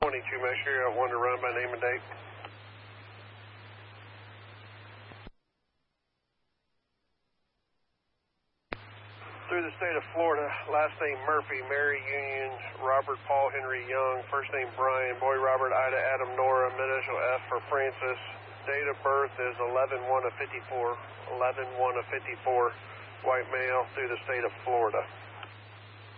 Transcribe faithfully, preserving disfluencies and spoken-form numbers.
twenty-two, make sure you have one to run by name and date. Through the state of Florida, last name Murphy, Mary Union, Robert Paul Henry Young, first name Brian, boy Robert Ida Adam Nora, initial F for Francis. Date of birth is eleven one of fifty-four, eleven one of fifty-four, white male, through the state of Florida.